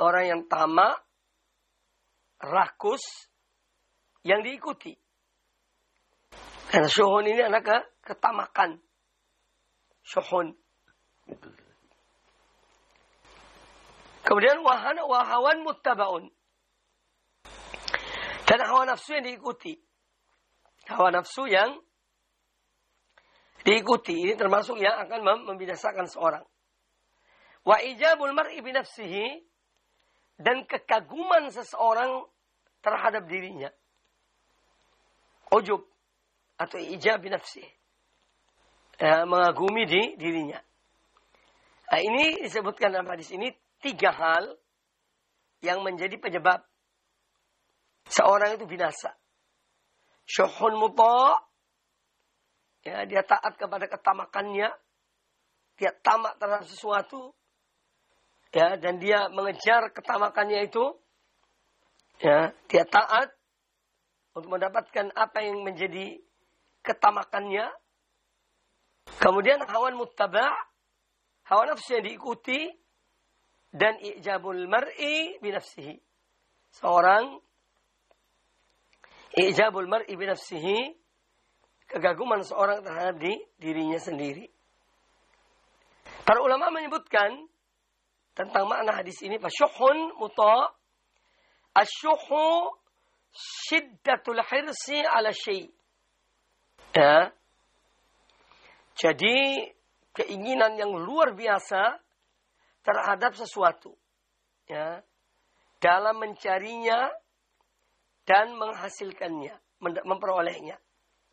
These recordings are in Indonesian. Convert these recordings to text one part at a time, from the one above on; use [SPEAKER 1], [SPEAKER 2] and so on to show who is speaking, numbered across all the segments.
[SPEAKER 1] orang yang tamak, rakus, yang diikuti. Karena syuhun ini adalah ketamakan. Syuhun. Kemudian wahawan muttabaun. Dan hawa nafsu yang diikuti. Hawa nafsu yang diikuti. Ini termasuk yang akan membinasakan seorang. Wa ijabul mar'i binafsihi. Dan kekaguman seseorang terhadap dirinya. Ujub. Atau ijab binafsihi. Mengagumi dirinya. Nah, ini disebutkan dalam hadis ini 3 hal yang menjadi penyebab seorang itu binasa. Syuhun muta', ya, dia taat kepada ketamakannya, dia tamak terhadap sesuatu, ya, dan dia mengejar ketamakannya itu, ya, dia taat untuk mendapatkan apa yang menjadi ketamakannya. Kemudian hawan muttaba', hawa nafsu yang diikuti, dan ijabul mar'i binafsihi. Seorang ijabul mar'i binafsihi, kegaguman seorang terhadap dirinya sendiri. Para ulama menyebutkan tentang makna hadis ini, fasyuhun muta', asyuhu syiddatul hirsi ala syai'. Ya. Jadi keinginan yang luar biasa terhadap sesuatu, ya, dalam mencarinya dan menghasilkannya, memperolehnya.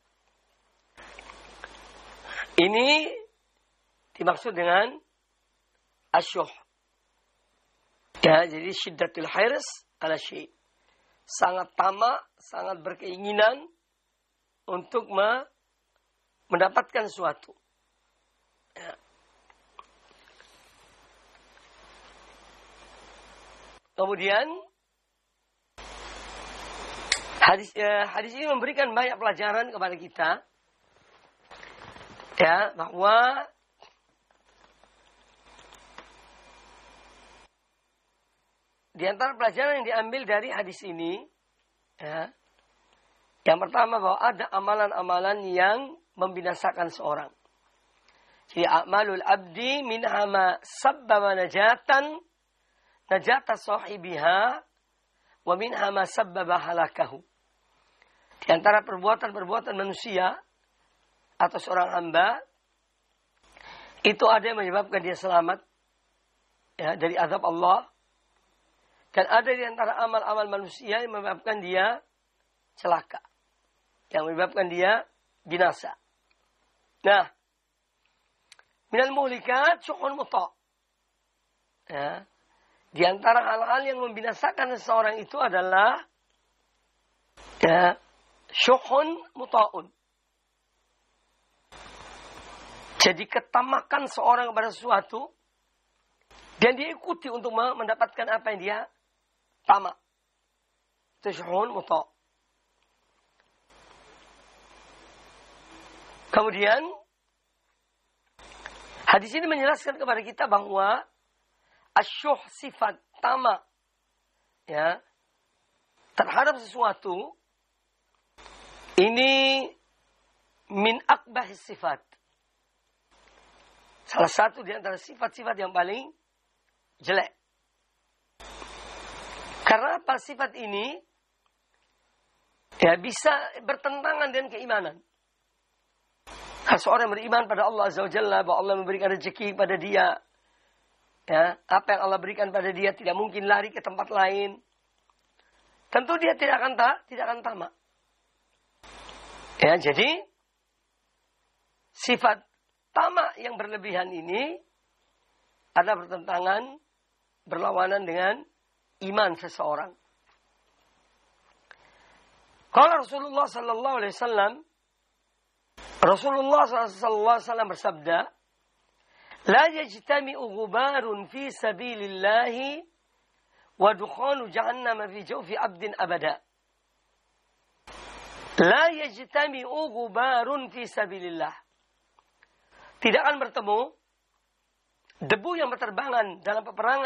[SPEAKER 1] Ini dimaksud dengan asyuh. Ya, jadi syiddatul hirs ala syai'. Sangat tamak, sangat berkeinginan untuk mendapatkan sesuatu. Ya. Kemudian hadis ini memberikan banyak pelajaran kepada kita, ya, bahwa di antara pelajaran yang diambil dari hadis ini, ya, yang pertama bahwa ada amalan-amalan yang membinasakan seorang. Jadi a'malul abdi minha ma sabbaba najata sahibiha wa minha ma sabbaba halakahu. Di antara perbuatan-perbuatan manusia atau seorang hamba itu ada yang menyebabkan dia selamat, ya, dari azab Allah, dan ada di antara amal-amal manusia yang menyebabkan dia celaka, yang menyebabkan dia binasa. Nah, minal muhlikat syuhun muta'. Ya. Di antara hal-hal yang membinasakan seseorang itu adalah, ya, syuhun muta'un. Jadi ketamakan seorang kepada sesuatu dan dia ikuti untuk mendapatkan apa yang dia tamak. Itu syuhun muta'. Kemudian hadis ini menjelaskan kepada kita bahwa asyuh, sifat tamak, ya, terhadap sesuatu ini min akbahis sifat. Salah satu di antara sifat-sifat yang paling jelek. Karena apa? Sifat ini, ya, bisa bertentangan dengan keimanan. Kalau seorang beriman pada Allah Azza wa Jalla, bahwa Allah memberikan rezeki pada dia, ya, apa yang Allah berikan pada dia tidak mungkin lari ke tempat lain. Tentu dia tidak akan tamak. Ya, jadi sifat tamak yang berlebihan ini ada bertentangan, berlawanan dengan iman seseorang. Kalau Rasulullah sallallahu alaihi wasallam bersabda, la yajtami'u ghubarun fi sabilillahi wa dukhanu jahannam fi jawfi 'abdin abada. La yajtami'u ghubarun fi sabilillah. Tidak akan bertemu debu yang berterbangan dalam peperangan